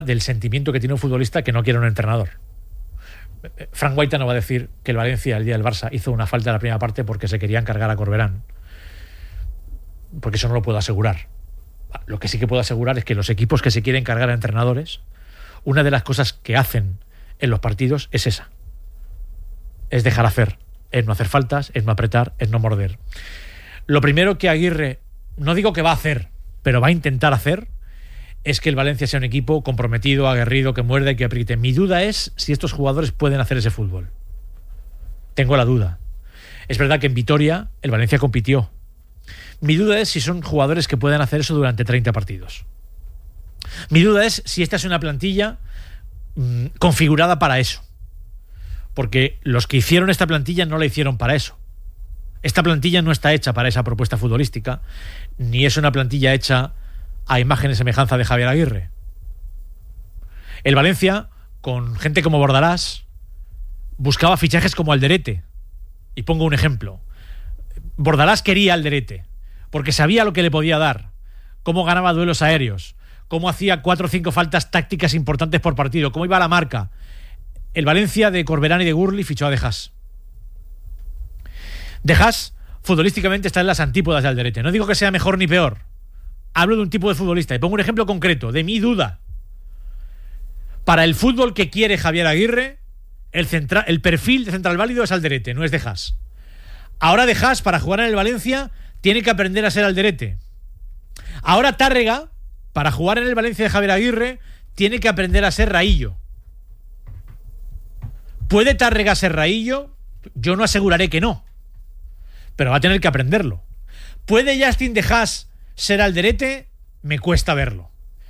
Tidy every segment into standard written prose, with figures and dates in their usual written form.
del sentimiento que tiene un futbolista que no quiere un entrenador. Frank Guaita no va a decir que el Valencia el día del Barça hizo una falta en la primera parte porque se querían cargar a Corberán, porque eso no lo puedo asegurar. Lo que sí que puedo asegurar es que los equipos que se quieren cargar a entrenadores, una de las cosas que hacen en los partidos es esa, es dejar hacer, es no hacer faltas, es no apretar, es no morder. Lo primero que Aguirre, no digo que va a hacer, pero va a intentar hacer, es que el Valencia sea un equipo comprometido, aguerrido, que muerde, que apriete. Mi duda es si estos jugadores pueden hacer ese fútbol. Tengo la duda. Es verdad que en Vitoria el Valencia compitió. Mi duda es si son jugadores que pueden hacer eso durante 30 partidos. Mi duda es si esta es una plantilla configurada para eso. Porque los que hicieron esta plantilla no la hicieron para eso. Esta plantilla no está hecha para esa propuesta futbolística, ni es una plantilla hecha a imagen y semejanza de Javier Aguirre. El Valencia, con gente como Bordalás, buscaba fichajes como Alderete. Y pongo un ejemplo. Bordalás quería Alderete, porque sabía lo que le podía dar, cómo ganaba duelos aéreos, cómo hacía 4 o 5 faltas tácticas importantes por partido, cómo iba a la marca. El Valencia de Corberán y de Gurli fichó a De Haas. De Haas, futbolísticamente, está en las antípodas de Alderete. No digo que sea mejor ni peor. Hablo de un tipo de futbolista. Y pongo un ejemplo concreto, de mi duda. Para el fútbol que quiere Javier Aguirre, el perfil de central válido es Alderete, no es De Haas. Ahora De Haas, para jugar en el Valencia, tiene que aprender a ser Alderete. Ahora Tárrega, para jugar en el Valencia de Javier Aguirre, tiene que aprender a ser Raillo. ¿Puede Tárrega ser Raillo? Yo no aseguraré que no, pero va a tener que aprenderlo. ¿Puede Justin De Haas ser Alderete? Me cuesta verlo.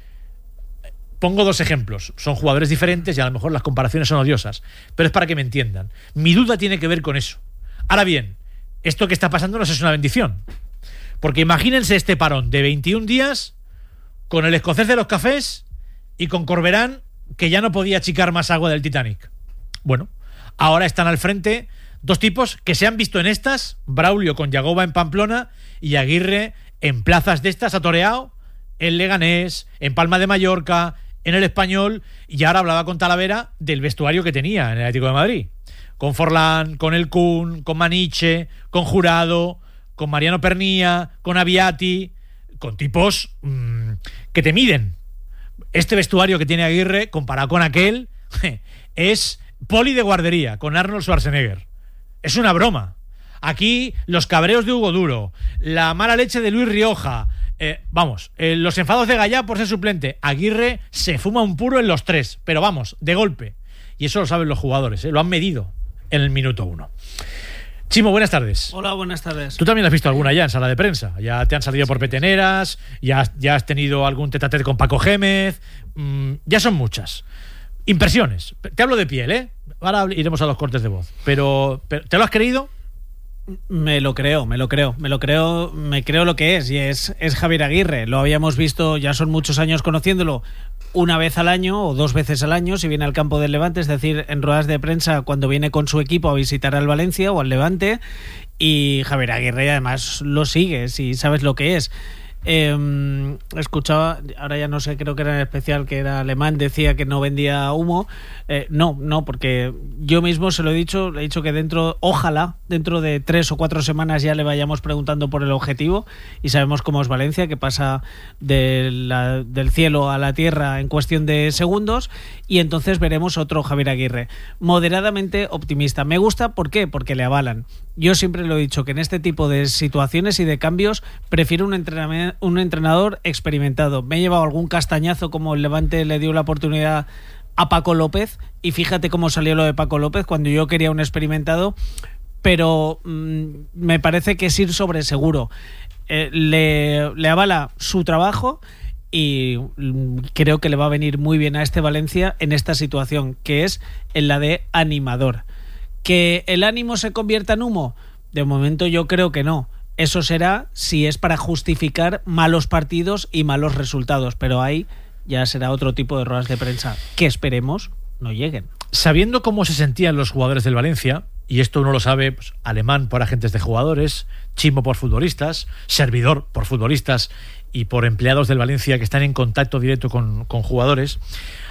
Pongo 2 ejemplos. Son jugadores diferentes y a lo mejor las comparaciones son odiosas, pero es para que me entiendan. Mi duda tiene que ver con eso. Ahora bien, esto que está pasando no es una bendición, porque imagínense este parón de 21 días con el escocés de los cafés y con Corberán, que ya no podía achicar más agua del Titanic. Bueno, ahora están al frente 2 tipos que se han visto en estas, Braulio con Yagoba en Pamplona y Aguirre en plazas de estas, ha toreado en Leganés, en Palma de Mallorca, en el Español, y ahora hablaba con Talavera del vestuario que tenía en el Atlético de Madrid, con Forlán, con El Kun, con Maniche, con Jurado, con Mariano Pernía, con Aviati, con tipos que te miden. Este vestuario que tiene Aguirre, comparado con aquel, es poli de guardería, con Arnold Schwarzenegger. Es una broma. Aquí los cabreos de Hugo Duro, la mala leche de Luis Rioja, los enfados de Gallá por ser suplente. Aguirre se fuma un puro en los 3, pero vamos, de golpe. Y eso lo saben los jugadores, lo han medido en el minuto 1. Chimo, buenas tardes. Hola, buenas tardes. Tú también has visto alguna ya en sala de prensa. Ya te han salido por peteneras, ya has tenido algún tete-a-tete con Paco Gémez. Ya son muchas. Impresiones. Te hablo de piel, ¿eh? Ahora iremos a los cortes de voz. Pero ¿te lo has creído? Me creo lo que es, y es Javier Aguirre. Lo habíamos visto, ya son muchos años conociéndolo, una vez al año o 2 veces al año si viene al campo del Levante, es decir, en ruedas de prensa cuando viene con su equipo a visitar al Valencia o al Levante, y Javier Aguirre además lo sigue, si sabes lo que es. Escuchaba, ahora ya no sé, creo que era en especial, que era alemán, decía que no vendía humo. No, porque yo mismo se lo he dicho, le he dicho que ojalá dentro de 3 o 4 semanas ya le vayamos preguntando por el objetivo, y sabemos cómo es Valencia, que pasa del cielo a la tierra en cuestión de segundos, y entonces veremos otro Javier Aguirre moderadamente optimista. Me gusta, ¿por qué? Porque le avalan. Yo siempre lo he dicho, que en este tipo de situaciones y de cambios prefiero un entrenador experimentado. Me he llevado algún castañazo, como el Levante le dio la oportunidad a Paco López, y fíjate cómo salió lo de Paco López cuando yo quería un experimentado, pero me parece que es ir sobre seguro. Le avala su trabajo, y creo que le va a venir muy bien a este Valencia en esta situación, que es en la de animador. ¿Que el ánimo se convierta en humo? De momento yo creo que no. Eso será si es para justificar malos partidos y malos resultados, pero ahí ya será otro tipo de ruedas de prensa que esperemos no lleguen. Sabiendo cómo se sentían los jugadores del Valencia, y esto uno lo sabe, pues, Alemán por agentes de jugadores, Chimo por futbolistas, Servidor por futbolistas y por empleados del Valencia que están en contacto directo con jugadores,